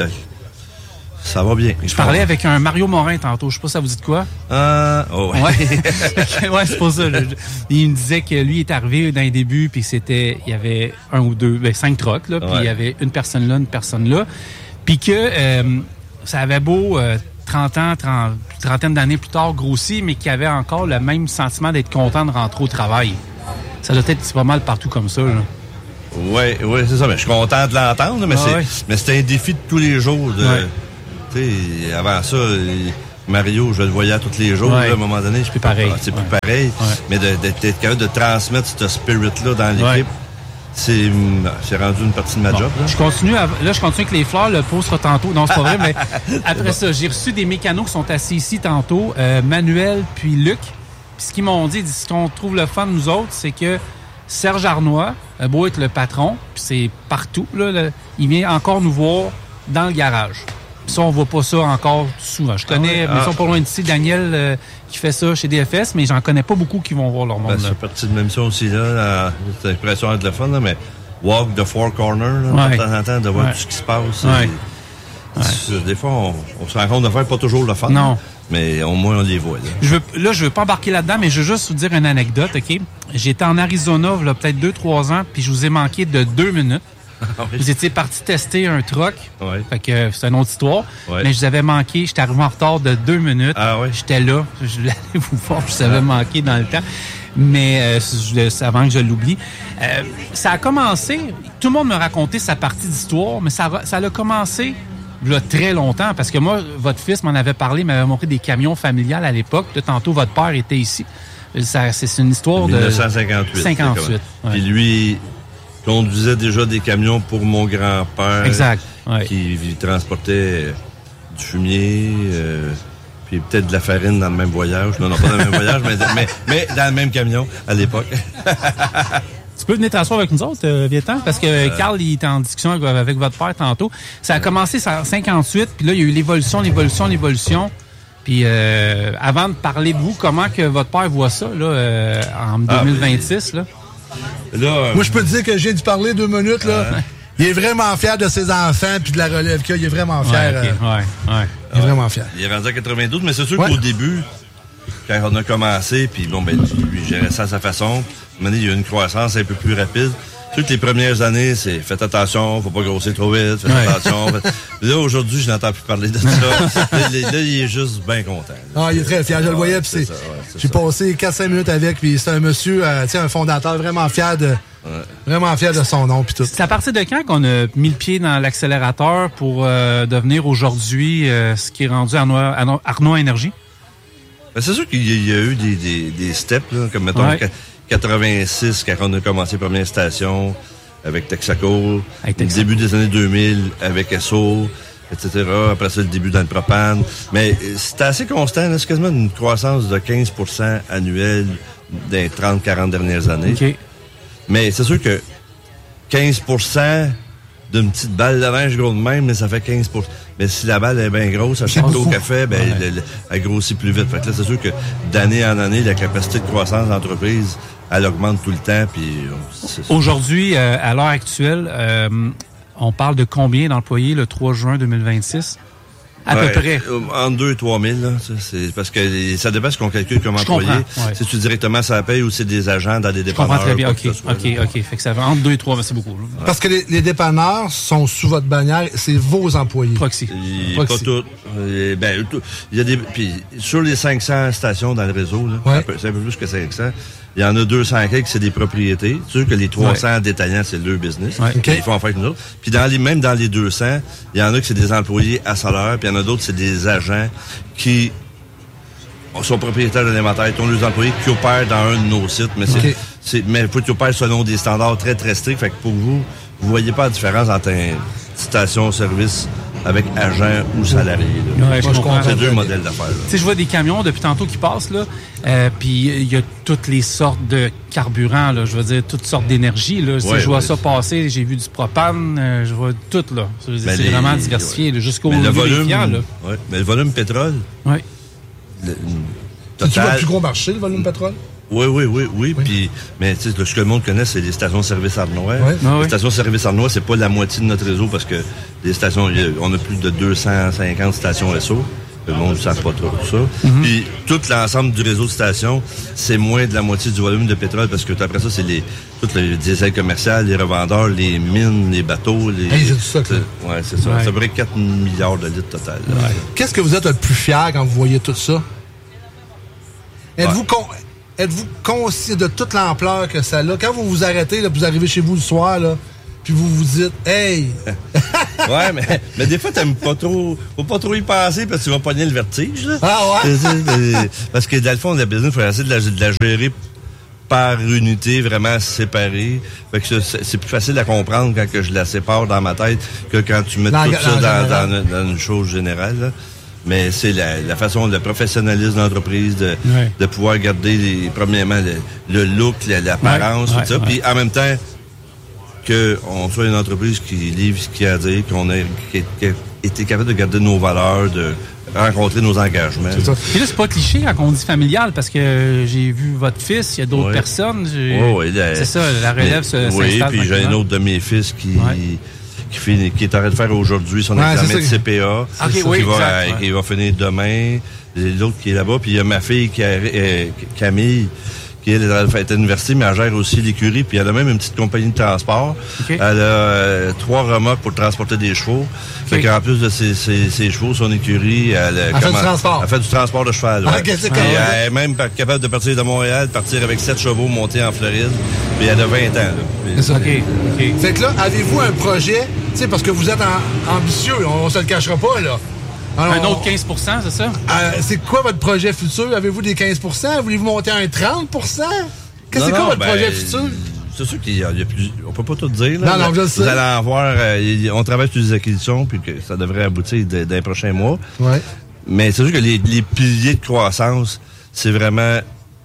ça va bien. Je parlais avec un Mario Morin tantôt. Je sais pas si ça vous dit de quoi. Ah, oh, ouais. Ouais, ouais, c'est pour ça. Je- je- il me disait que lui est arrivé dans les débuts, puis c'était, il y avait un ou deux, ben, cinq trucks, là, puis Ouais. il y avait une personne là, une personne là, puis que euh, ça avait beau euh, trente ans, trente, trentaine d'années plus tard, grossi, mais qui avaient encore le même sentiment d'être content de rentrer au travail. Ça doit être pas mal partout comme ça, là. Oui, oui, c'est ça. Mais je suis content de l'entendre, mais, ah, c'est, ouais. mais c'est un défi de tous les jours. De, ouais. Tu sais, avant ça, Mario, je le voyais tous les jours. Ouais. Là, à un moment donné, c'est plus pareil. Ah, c'est ouais. plus pareil. Ouais. Mais de, de, d'être capable de transmettre ce spirit-là dans l'équipe, ouais. c'est, c'est rendu une partie de ma bon. job. Là. Je continue à, là, je continue avec les fleurs. Le pot sera tantôt. Non, c'est pas vrai, mais après ça, j'ai reçu des mécanos qui sont assis ici tantôt, euh, Manuel puis Luc. Puis ce qu'ils m'ont dit, ce qu'on trouve le fun, nous autres, c'est que Serge Arnois, a beau être le patron, puis c'est partout, là, là, il vient encore nous voir dans le garage. Puis ça, on voit pas ça encore souvent. Je connais, ah oui, mais ils sont pas loin d'ici, Daniel, euh, qui fait ça chez D F S, mais j'en connais pas beaucoup qui vont voir leur monde. Ben, c'est partie de même ça aussi, là. C'est l'impression d'être le fun, là, mais walk the four corners, là, ouais. de temps en temps, de voir ouais. tout ce qui se passe. Ouais. Ouais. Des fois, on, on se rend compte de faire pas toujours le fun. Non. Mais au moins, on les voit. Là, je veux, là, je veux pas embarquer là-dedans, mais je veux juste vous dire une anecdote, OK? J'étais en Arizona, il y a peut-être deux, trois ans, puis je vous ai manqué de deux minutes. Ah oui. Vous étiez parti tester un truck. Oui. Fait que c'est une autre histoire. Oui. Mais je vous avais manqué. J'étais arrivé en retard de deux minutes. Ah oui. J'étais là. Je voulais aller vous voir. Je vous avais manqué dans le temps. Mais euh, je, avant que je l'oublie. Euh, ça a commencé. Tout le monde me racontait sa partie d'histoire, mais ça, ça a commencé il y a très longtemps. Parce que moi, votre fils m'en avait parlé, m'avait montré des camions familiales à l'époque. Là, tantôt, votre père était ici. Ça, c'est une histoire de... dix-neuf cent cinquante-huit. cinquante-huit. Ouais. Puis lui... conduisait déjà des camions pour mon grand-père. Exact. Ouais. Qui transportait du fumier, euh, puis peut-être de la farine dans le même voyage. Non, non, pas dans le même voyage, mais, mais, mais dans le même camion à l'époque. Tu peux venir t'asseoir avec nous autres, euh, Vietnam, parce que euh... Carl, il était en discussion avec, avec votre père tantôt. Ça a commencé en cinquante-huit, puis là, il y a eu l'évolution, l'évolution, l'évolution. Puis euh, avant de parler de vous, comment que votre père voit ça là, euh, en deux mille vingt-six? Ah, là? Là, euh... Moi, je peux te dire que je viens de parler deux minutes. Là. Euh... Il est vraiment fier de ses enfants puis de la relève qu'il a. Il est vraiment fier. Ouais, okay. euh... ouais, ouais. Il est ouais. vraiment fier. Il est rendu à quatre-vingt-douze, mais c'est sûr ouais. qu'au début, quand on a commencé, puis bon, ben, lui, il gérait ça à sa façon. Il y a eu une croissance un peu plus rapide. Toutes les premières années, c'est faites attention, faut pas grossir trop vite, faites ouais. attention. Faites... Là, aujourd'hui, je n'entends plus parler de ça. là, là, il est juste bien content. Ah, il est très fier. Je le ouais, voyais, puis c'est, c'est, ouais, c'est j'ai ça. passé quatre cinq minutes avec, puis c'est un monsieur, euh, tu sais, un fondateur vraiment fier de, ouais. vraiment fier de son nom, puis tout. C'est à partir de quand qu'on a mis le pied dans l'accélérateur pour euh, devenir aujourd'hui euh, ce qui est rendu Arnois, Arnois Énergie? Ben, c'est sûr qu'il y a eu des, des, des steps, là, comme mettons... Ouais. quatre-vingt-six, quand on a commencé la première station avec Texaco, avec Texaco. Début des années deux mille avec S O, et cetera. Après ça, le début dans le propane. Mais c'était assez constant. Là. C'est quasiment une croissance de quinze pour cent annuelle dans les trente quarante dernières années. Okay. Mais c'est sûr que quinze pour cent d'une petite balle de linge gros de même, mais ça fait quinze pour cent. Mais si la balle est bien grosse, à chaque au café, ben, ouais. elle, elle, elle grossit plus vite. Fait que là, c'est sûr que d'année en année, la capacité de croissance de l'entreprise, elle augmente tout le temps. Puis aujourd'hui, euh, à l'heure actuelle, euh, on parle de combien d'employés le trois juin deux mille vingt-six? À ouais, peu près. Entre deux et trois mille, là. C'est parce que ça dépend ce qu'on calcule comme employé. Ouais. Si tu directement ça paye ou c'est des agents dans des dépanneurs. Je comprends très bien. OK, soit, OK, là. OK. Fait que ça va entre deux et trois, c'est beaucoup. Là. Parce que les, les dépanneurs sont sous votre bannière, c'est vos employés. Proxy. Et Proxy. Pas toutes. Ben, il y a des, puis sur les cinq cents stations dans le réseau, là, ouais. c'est un peu plus que cinq cents. Il y en a deux cents qui c'est des propriétés. C'est sûr que les trois cents ouais. détaillants, c'est leur business. Ouais. Okay. Ils font affaire avec nous autres. Puis dans les, même dans les deux cents, il y en a qui c'est des employés à salaire, puis il y en a d'autres c'est des agents qui sont propriétaires de l'inventaire. Ils ont des employés qui opèrent dans un de nos sites, mais c'est, okay. c'est mais il faut qu'ils opèrent selon des standards très très stricts. Fait que pour vous, vous voyez pas la différence entre une station-service avec agent ou salarié. Ouais, je comprends. C'est deux modèles d'affaires. Tu sais, je vois des camions depuis tantôt qui passent, là, euh, puis il y a toutes les sortes de carburants, là, je veux dire, toutes sortes d'énergie. Là. Ouais, je vois ouais. ça passer, j'ai vu du propane, euh, je vois tout, là. C'est, c'est les, vraiment diversifié, ouais. là, jusqu'au mais le volume, là. Ouais, mais le volume pétrole... Oui. Total... C'est le plus gros marché, le volume pétrole? Oui, oui, oui, oui. oui. Puis, mais tu sais, ce que le monde connaît, c'est les stations-service Arnois. Oui. Ah, les stations-service Arnois, c'est pas la moitié de notre réseau parce que les stations, on a plus de deux cent cinquante stations S O. Le monde ne savent pas trop ça. Mm-hmm. Puis tout l'ensemble du réseau de stations, c'est moins de la moitié du volume de pétrole parce que après ça, c'est les tout le diesel commercial, les revendeurs, les mines, les bateaux. Les, hey, c'est tout ça. Oui, c'est ça. Ouais. Ça ferait quatre milliards de litres total. Ouais. Qu'est-ce que vous êtes le plus fier quand vous voyez tout ça? Êtes-vous ouais. con... Êtes-vous conscient de toute l'ampleur que ça a? Quand vous vous arrêtez, là, vous arrivez chez vous le soir, là, puis vous vous dites, hey! ouais, mais, mais des fois, t'aimes pas trop, faut pas trop y penser parce que tu vas pogner le vertige, là. Ah ouais? Parce que dans le fond, la business, il faut essayer de la, de la gérer par unité, vraiment séparée. Fait que c'est, c'est plus facile à comprendre quand que je la sépare dans ma tête que quand tu mets dans, tout ça dans, dans, dans, dans une chose générale, là. Mais c'est la, la façon, le professionnalisme de l'entreprise, de, ouais. de pouvoir garder, les, premièrement, le, le look, la, l'apparence, ouais, tout ouais, ça. Puis ouais. en même temps, qu'on soit une entreprise qui livre ce qu'il y a à dire, qu'on ait qui, qui a été capable de garder nos valeurs, de rencontrer nos engagements. C'est ça. Et là, c'est pas cliché quand on dit familial, parce que j'ai vu votre fils, il y a d'autres ouais. personnes. Oui, oui. C'est ça, la relève se, oui, s'installe. Oui, puis j'ai un autre de mes fils qui... Ouais. Qui, fait, qui est en train de faire aujourd'hui son ouais, examen de C P A, okay, qui, oui, va, exact, qui ouais. va finir demain. L'autre qui est là-bas. Puis il y a ma fille, qui a, euh, Camille, qui elle, est à l'université, mais elle gère aussi l'écurie. Puis elle a même une petite compagnie de transport. Okay. Elle a euh, trois remorques pour transporter des chevaux. Okay. Fait qu'en plus de ses, ses, ses chevaux, son écurie, elle, elle fait du transport. Elle fait du transport de cheval. Ouais. Okay, c'est puis elle est même capable de partir de Montréal, partir avec sept chevaux, monter en Floride. Puis elle a vingt ans. Là. C'est ça. OK. okay. Fait que là, avez-vous un projet, tu sais, parce que vous êtes en, ambitieux, on, on se le cachera pas, là. Alors, un autre quinze pour cent, c'est ça? Euh, c'est quoi votre projet futur? Avez-vous des quinze pour cent? Voulez-vous monter à un trente pour cent? Qu'est-ce que c'est quoi votre ben, projet futur? C'est sûr qu'il y a, il y a plus... On peut pas tout dire, là. Non, non, je le sais. Vous allez en voir... Euh, on travaille sur des acquisitions, puis que ça devrait aboutir dans les prochains mois. Ouais. Mais c'est sûr que les, les piliers de croissance, c'est vraiment...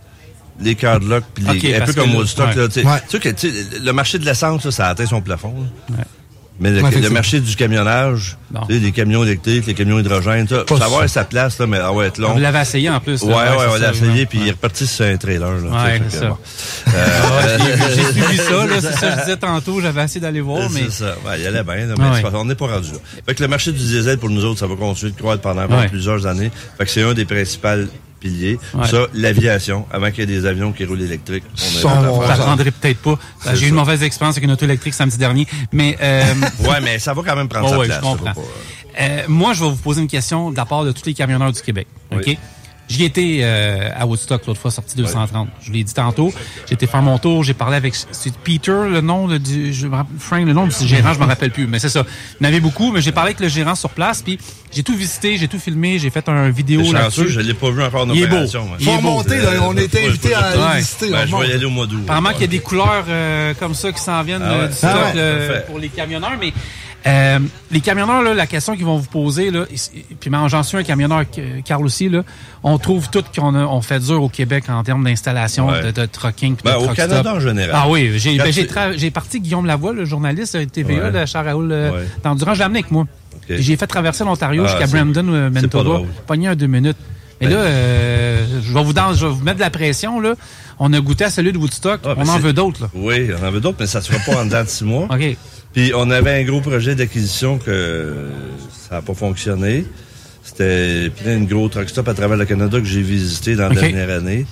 les cardlocks, puis les, okay, un peu comme Woodstock. Ouais. Tu sais ouais. que le marché de l'essence, là, ça a atteint son plafond. Ouais. Mais le, ouais, le marché du camionnage, les camions électriques, les camions hydrogène, ça, ça va avoir sa place, là, mais ça va être long. Vous l'avez essayé en plus. Oui, ouais, ouais, on l'a essayé, puis il est reparti sur un trailer. Là, ouais, c'est ça. Bon. Euh, j'ai suivi ça, là, c'est ça que je disais tantôt, j'avais essayé d'aller voir, mais... C'est ça, ouais, il allait bien, là, mais ouais. on n'est pas rendu là. Fait que le marché du diesel, pour nous autres, ça va continuer de croître pendant ouais. plusieurs années. Fait que c'est un des principaux piliers. Ouais. Ça, l'aviation, avant qu'il y ait des avions qui roulent électriques. On a ça prendrait peut-être pas. C'est J'ai ça. eu une mauvaise expérience avec une auto électrique samedi dernier, mais... Euh... ouais, mais ça va quand même prendre oh, sa ouais, place. Je comprends. Pas, euh... Euh, moi, je vais vous poser une question de la part de tous les camionneurs du Québec. OK? Oui. J'y étais euh, à Woodstock l'autre fois, sorti deux cent trente. Ouais. Je l'ai dit tantôt. J'ai été faire mon tour. J'ai parlé avec c'est Peter, le nom le, du je, Frank, le nom du gérant, je me rappelle plus. Mais c'est ça. Il y en avait beaucoup, mais j'ai parlé avec le gérant sur place. Puis j'ai tout visité, j'ai tout filmé, j'ai fait un vidéo c'est là-dessus. Je l'ai pas vu encore en Il opération. Il est beau. Faut remonter, là. On a été invités à ouais. visiter. Ben, je vais y aller au mois d'août. Apparemment qu'il y a des couleurs euh, comme ça qui s'en viennent ah ouais. euh, du stock ah ouais. euh, pour les camionneurs, mais Euh, les camionneurs, là, la question qu'ils vont vous poser, là, puis j'en suis un camionneur, Carl aussi, là, on trouve tout qu'on a, on fait dur au Québec en termes d'installation, ouais. de, de trucking, puis ben, de au truck Canada stop. En général. Ah oui, j'ai, ben, j'ai, tra- j'ai parti Guillaume Lavoie, le journaliste T V A ouais. de Charles-Raoul ouais. d'Endurance, je l'ai amené avec moi. Okay. Et j'ai fait traverser l'Ontario ah, jusqu'à Brandon, euh, Manitoba, pogné un deux minutes. Mais ben, là, euh, je vais vous dans, je vais vous mettre de la pression, là. On a goûté à celui de Woodstock, ah, on en veut d'autres, là. Oui, on en veut d'autres, mais ça ne se fera pas en dedans de six mois. OK. Puis on avait un gros projet d'acquisition que ça n'a pas fonctionné. C'était plein de gros truck stops à travers le Canada que j'ai visité dans la okay. dernière année.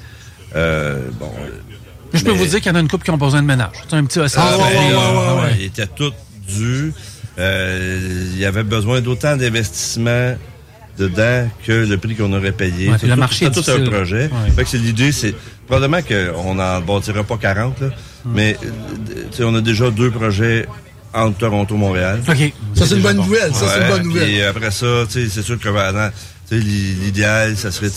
Euh, bon. Je mais... peux vous dire qu'il y en a une couple qui ont besoin de ménage. C'est un petit oscillage. Ah, ben, ouais, ouais, ouais, ouais. Ils étaient tous dus. Euh, il y avait besoin d'autant d'investissements dedans que le prix qu'on aurait payé. Ouais, tout, le tout, marché tout, tout un projet. Ouais. Fait que c'est l'idée, c'est probablement qu'on n'en bâtira pas quarante, là, hum. mais on a déjà deux projets entre Toronto et Montréal. OK. Ça, c'est une bonne nouvelle. Ça, ouais, c'est une bonne nouvelle. Et après ça, c'est sûr que maintenant, l'idéal, ça serait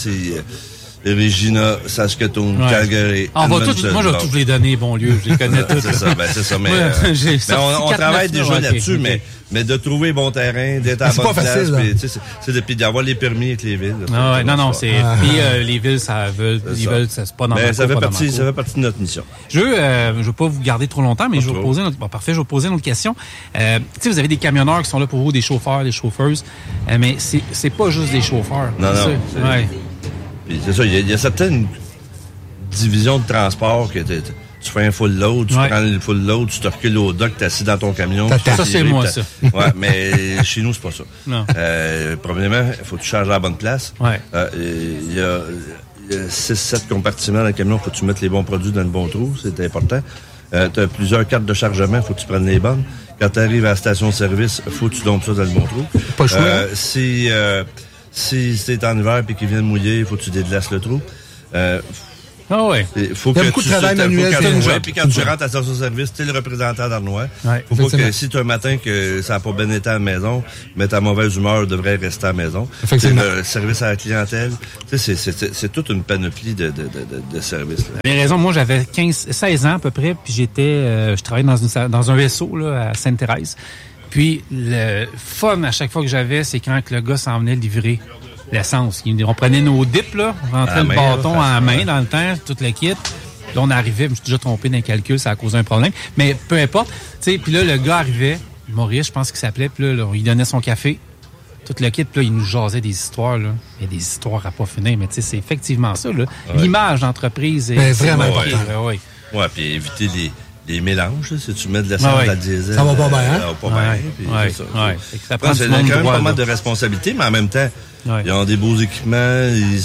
Regina, Saskatoon, ouais. Calgary. On va tout, moi, je vais tous les donner, bon lieu. Je les connais tous. C'est ça, ben, c'est ça. Mais, ouais, euh, mais on, on travaille déjà okay, là-dessus, okay. mais, mais de trouver bon terrain, d'être à la bonne place. Puis, c'est depuis d'avoir les permis avec les villes. Là, ah ouais, non, non, c'est. Ah. Puis euh, les villes, ça veut. Ils veulent, c'est pas dans mais ça fait partie, ça fait partie de notre mission. Je veux, euh, je veux pas vous garder trop longtemps, mais pas je vais vous poser. Bon, parfait, je vais vous poser une autre question. Euh, tu sais, vous avez des camionneurs qui sont là pour vous, des chauffeurs, des chauffeuses, euh, mais c'est, c'est pas juste des chauffeurs. Non, non. Ouais. Puis c'est ça, il y, y a certaines divisions de transport que tu fais un full load, tu ouais. prends le full load, tu te recules au dock, t'es assis dans ton camion. Ça, ça c'est moi, ça. Ouais, mais chez nous, c'est pas ça. Non. Euh, premièrement, il faut que tu charges à la bonne place. Ouais. Euh, il y a, il y a six sept compartiments dans le camion, faut que tu mettes les bons produits dans le bon trou, c'est important. Euh, tu as plusieurs cartes de chargement, faut que tu prennes les bonnes. Quand tu arrives à la station-service, faut que tu dompes ça dans le bon trou. Pas le choix. Euh, si, euh, si c'est en hiver et qu'il vient de mouiller, il faut que tu déglaces le trou. Euh, Ah ouais. faut il y a que beaucoup tu, de travail manuel. Ouais, puis quand tu rentres à la station-service, tu es le représentant d'Arnois. Ouais, faut pas que si tu as un matin que ça n'a pas bien été à la maison, mais ta mauvaise humeur devrait rester à la maison. C'est le service à la clientèle. C'est, c'est, c'est, c'est toute une panoplie de, de, de, de services. Là. Vous avez raison. Moi, j'avais quinze, seize ans à peu près, puis j'étais, euh, je travaillais dans, une, dans un vaisseau là, à Sainte-Thérèse. Puis le fun à chaque fois que j'avais, c'est quand le gars s'en venait livrer l'essence. On prenait nos dips, là, on rentrait le main, bâton là, en main dans le temps, tout le kit. Là, on arrivait, je me suis déjà trompé dans les calculs, ça a causé un problème. Mais peu importe. Tu sais, puis là, le gars arrivait, Maurice, je pense qu'il s'appelait, puis là, là, il donnait son café, tout le kit, puis là, il nous jasait des histoires, là. Il y a des histoires à pas finir, mais tu sais, c'est effectivement ça, là. Ouais. L'image d'entreprise est, ben, vraiment important. Ouais, ouais. ouais, puis éviter les... Les mélanges, là, si tu mets de l'essence ah ouais. à diesel, ça va pas bien, hein? Ça va pas ouais. bien. Puis ouais. c'est ça. Ouais. C'est, ça prend c'est quand même pas mal de responsabilités, mais en même temps, ouais. ils ont des beaux équipements, il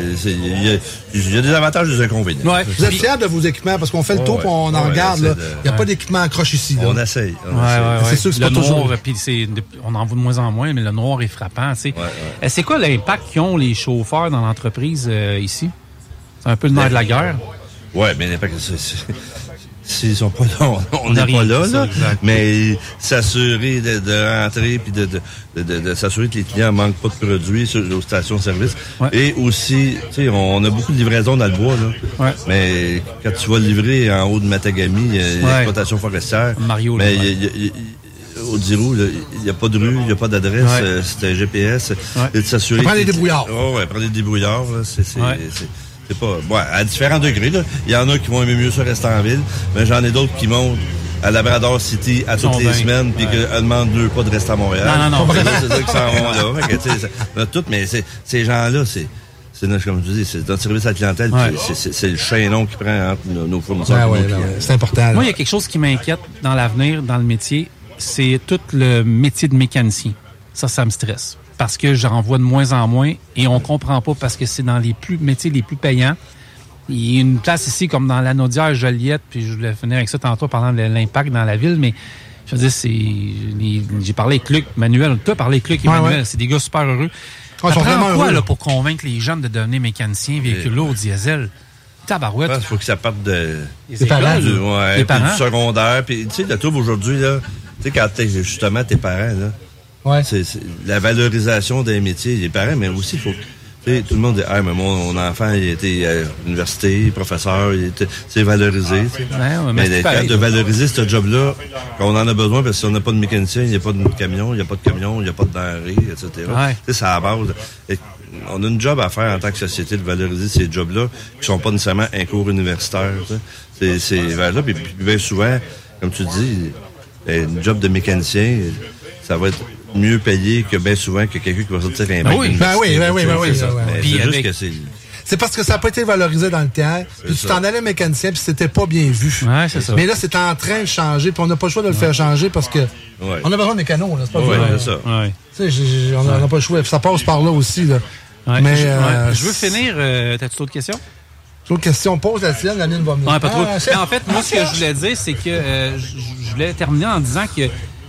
y, y a des avantages et des inconvénients. Ouais. Vous êtes fiers de vos équipements parce qu'on fait le tour et on en ouais, regarde. Il n'y de... a ouais. pas d'équipement accroche ici. Là. On essaye. On ouais, essaye. Ouais, ouais. C'est sûr que c'est le pas noir, toujours. Puis c'est, on en voit de moins en moins, mais le noir est frappant. Ouais, ouais. C'est quoi l'impact qu'ont les chauffeurs dans l'entreprise euh, ici? C'est un peu le nerf de la guerre. Oui, mais l'impact, c'est... c'est... S'ils sont pas là, on n'est pas là, là. Mais s'assurer de, de rentrer puis de, de, de, de, de s'assurer que les clients manquent pas de produits sur aux stations-service. Ouais. Et aussi, tu sais, on a beaucoup de livraisons dans le bois, là. Ouais. Mais quand tu vas livrer en haut de Matagami, il y a ouais. l'exploitation forestière. Mario, mais il y a, y a, au Dirou, il n'y a pas de rue, il n'y a pas d'adresse, ouais. euh, c'est un G P S. Ouais. Et de s'assurer. Prends les débrouillards. Oh, ouais, prendre les débrouillards, là. C'est, c'est, ouais. c'est, C'est pas, bon, à différents degrés, là. Il y en a qui vont aimer mieux ça rester en ville, mais j'en ai d'autres qui montent à Labrador City à toutes les bien. semaines, puis ouais. qu'elles demandent deux pas de rester à Montréal. Non, non, non. C'est ça qui s'en vont là. Fait que, ça, tout, mais c'est, ces gens-là, c'est, c'est notre, comme je dis, c'est notre service à la clientèle, ouais. c'est, c'est, c'est le chaînon qui prend entre nos, nos fournisseurs ouais, et nos ouais, clients. Ouais, c'est important. Là. Moi, il y a quelque chose qui m'inquiète dans l'avenir, dans le métier, c'est tout le métier de mécanicien. Ça, ça me stresse. Parce que j'en vois de moins en moins et on comprend pas parce que c'est dans les plus métiers les plus payants. Il y a une place ici comme dans la Naudière, Joliette, puis je voulais finir avec ça tantôt parlant de l'impact dans la ville, mais je veux dire, c'est les, j'ai parlé avec Luc, Manuel, tu as parlé avec Luc et ouais, Manuel, ouais. c'est des gars super heureux. Ouais, ça prend quoi là, pour convaincre les jeunes de devenir mécaniciens, véhicules lourds, diesel? Tabarouette. Il faut que ça parte de... Les parents. Du, ouais, les parents. Du secondaire. Puis tu sais, le trouble aujourd'hui, là, tu sais, quand t'es justement tes parents, là, ouais. c'est, c'est la valorisation des métiers des parents, mais aussi, il faut... T'sais, tout le monde dit, ah, mais mon, mon enfant, il était à l'université, professeur, il était, c'est valorisé. Ouais, ouais, mais d'être capable de valoriser ce job-là, quand on en a besoin, parce que si on n'a pas de mécanicien, il n'y a pas de camion, il n'y a pas de camion, il n'y a pas de denrées, et cetera. Ouais. C'est à la base. Et on a une job à faire en tant que société de valoriser ces jobs-là, qui sont pas nécessairement un cours universitaire. T'sais. C'est, c'est vers là. Puis, puis bien souvent, comme tu dis, une job de mécanicien, ça va être mieux payé que bien souvent que quelqu'un qui va sortir un bac. Ben oui, ben oui, ben oui, ben oui. C'est, ben oui. c'est juste avec... que c'est... C'est parce que ça n'a pas été valorisé dans le temps. Puis tu t'en allais mécanicien, puis c'était pas bien vu. Ouais, c'est ça. Mais là, c'est en train de changer, puis on n'a pas le choix de le faire changer parce que ouais. on a besoin des canons, là. C'est pas ouais, vrai. C'est ça. Ouais. Tu sais, on n'a ouais. pas le choix. Ça passe par là aussi, là. Ouais. Mais je, euh, ouais. je veux finir. Euh, t'as-tu d'autres questions? D'autres questions? Pose la tienne, la mienne va venir. Ouais, pas trop. Ah, mais en fait, moi, ce que je voulais dire, c'est que euh, je voulais terminer en disant que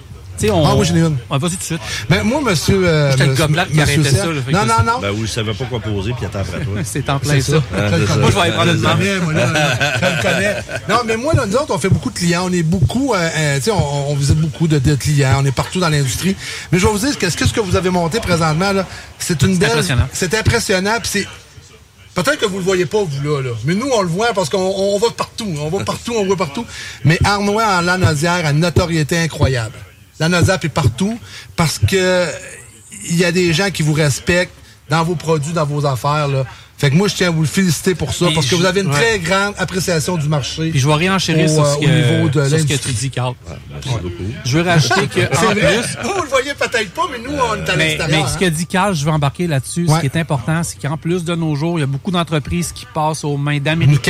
On, ah oui, j'en ai une. On va tout de suite. Ben, moi, monsieur... Euh, J'étais le gobelin qui arrêtait ça. Là, non, non, non. Ben oui, je savais pas quoi poser, puis attends après toi. C'est en plein ça. ça. Ah, ça. Moi, je vais aller prendre une main. Moi, là, je le connais. Non, mais moi, là, nous autres, on fait beaucoup de clients. On est beaucoup... Euh, euh, tu sais, on, on visite beaucoup de, de clients. On est partout dans l'industrie. Mais je vais vous dire, qu'est-ce que, ce que vous avez monté présentement, là, c'est une c'est belle... Impressionnant. C'est impressionnant. Puis c'est... Peut-être que vous le voyez pas, vous, là, là. Mais nous, on le voit parce qu'on on va partout. On va partout, on va partout. Mais Arnois, en Lanaudière, a une notoriété incroyable. La Nozap est partout parce que il y a des gens qui vous respectent dans vos produits, dans vos affaires, là. Fait que moi, je tiens à vous le féliciter pour ça, puis parce que vous avez une ouais. très grande appréciation du marché. Puis je vais réenchérir sur, ce, au que, niveau de sur ce que tu dis, Carl. Ouais, merci ouais. beaucoup. Je veux rajouter que, en plus... Vous, vous le voyez peut-être pas, mais nous, on est à mais, l'extérieur. Mais hein. ce que dit Carl, je veux embarquer là-dessus. Ouais. Ce qui est important, c'est qu'en plus de nos jours, il y a beaucoup d'entreprises qui passent aux mains d'Américains.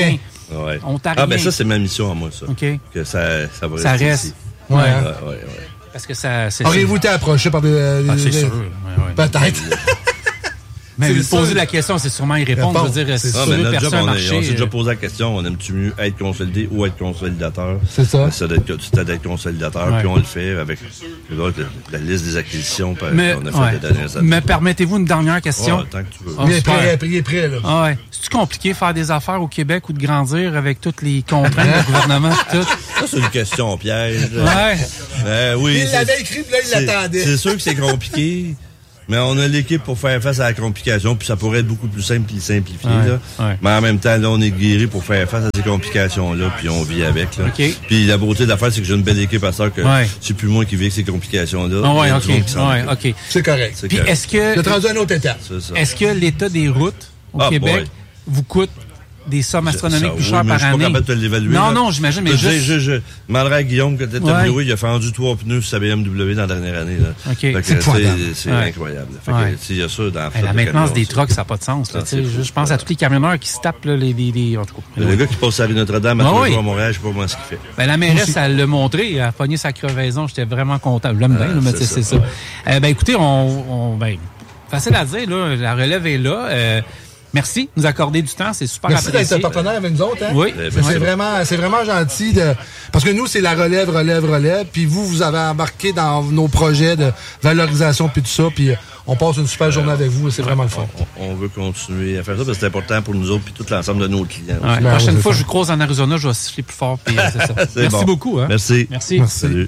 Ouais. On t'a Ah, rien. ben ça, c'est ma mission à moi, ça. OK. Que ça, ça va Ça rester reste. ici. Ouais. Ouais, ouais, ouais. Parce que ça... c'est Auriez-vous été approché par des... Ah, c'est des- sûr. Ouais, ouais. Peut-être. Mais C'est lui ça. poser la question, c'est sûrement y répondre. Je veux dire, si Ah, tu mais veux notre job, percer un on, est- marché... on s'est déjà euh, posé la question, on aime-tu mieux être consolidé ou être consolidateur? C'est ça. C'était d'être, c'était d'être consolidateur, Ouais. puis on le fait avec là, la, la liste des acquisitions qu'on Mais, a fait ouais. les dernières années. Mais permettez-vous une dernière question? Ouais, tant que tu veux. Ah, Il est super. prêt, il est prêt, là. Ah ouais. C'est-tu compliqué de faire des affaires au Québec ou de grandir avec toutes les contraintes du gouvernement et tout? Ça, c'est une question piège. Ouais. Euh, oui, Il c'est- l'avait écrit, puis là, il c'est- l'attendait. C'est sûr que c'est compliqué, mais on a l'équipe pour faire face à la complication, puis ça pourrait être beaucoup plus simple et simplifié. Ouais, Là. ouais. Mais en même temps, là, on est guéri pour faire face à ces complications-là, puis on vit avec. Là. OK. Puis la beauté de l'affaire, c'est que j'ai une belle équipe à ça, que Ouais. c'est plus moi qui vis avec ces complications-là. Ah ouais, Il y a OK. du monde qui s'en Ouais, occupe. OK. C'est correct. C'est Puis correct. est-ce que... Vous êtes rendu à une autre étape. C'est ça. Est-ce que l'état des routes au Ah, Québec boy. vous coûte des sommes astronomiques Ça, plus oui, chères mais par je suis année? pas capable de te l'évaluer. Non, là. non, j'imagine, mais Je, juste... je, je, je demanderai à Guillaume que peut-être Ouais. W, il a fendu trois pneus sur sa B M W dans la dernière année. Là. OK. Fait que, C'est tu sais, épouvantable. c'est Ouais. incroyable. Fait Ouais. que, tu sais, il y a ça dans la Hey, flotte la de maintenance camions, des ça. trucks, ça n'a pas de sens. Là, Ah, tu sais. c'est fou. je pense à tous les camionneurs qui se tapent là, les, les, les- en tout cas. Le gars qui passe à la Notre-Dame à Ah trois oui. jours à Montréal, je sais pas comment ce qu'il fait. Ben, la mairesse, elle l'a montré, elle a pogné sa crevaison, j'étais vraiment content. Je l'aime bien, Ah, là, mais c'est tu sais, c'est ça, ça. ouais. Euh, ben écoutez, on, on ben, facile à dire, là, la relève est là. Euh, merci de nous accorder du temps, c'est super Merci d'être apprécié. partenaire avec nous autres. Hein? Oui. C'est Ben, c'est vraiment, c'est vraiment gentil. De... Parce que nous, c'est la relève, relève, relève. Puis vous, vous avez embarqué dans nos projets de valorisation puis tout ça. Puis on passe une super journée avec vous et c'est vraiment le fun. On, on veut continuer à faire ça parce que c'est important pour nous autres puis tout l'ensemble de nos clients. Ouais, aussi. la prochaine fois, je vous croise en Arizona, je vais siffler plus fort. Puis, euh, c'est ça. C'est Merci bon. beaucoup. Hein? Merci. Merci. Merci. Salut.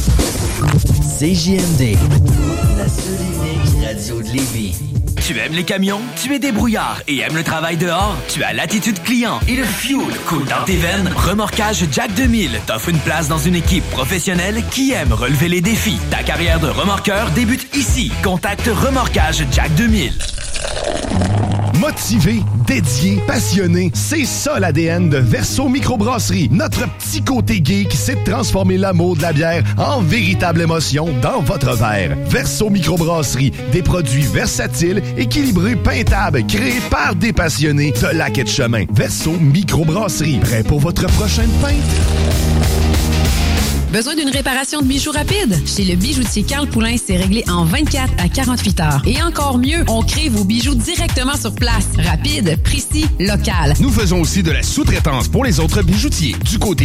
C J M D, la seule et unique radio de Lévis. Tu aimes les camions? Tu es débrouillard et aimes le travail dehors? Tu as l'attitude client et le fuel coule dans tes veines? Remorquage Jack deux mille t'offre une place dans une équipe professionnelle qui aime relever les défis. Ta carrière de remorqueur débute ici. Contacte Remorquage Jack deux mille. Motivé, dédié, passionné, c'est ça l'A D N de Verso Microbrasserie. Notre petit côté gay qui sait transformer l'amour de la bière en véritable émotion dans votre verre. Verso Microbrasserie, des produits versatiles, équilibrés, peintables, créés par des passionnés de lac et de chemin. Verso Microbrasserie, prêt pour votre prochaine pinte? Besoin d'une réparation de bijoux rapide? Chez le bijoutier Carl Poulain, c'est réglé en vingt-quatre à quarante-huit heures. Et encore mieux, on crée vos bijoux directement sur place. Rapide, précis, local. Nous faisons aussi de la sous-traitance pour les autres bijoutiers. Du côté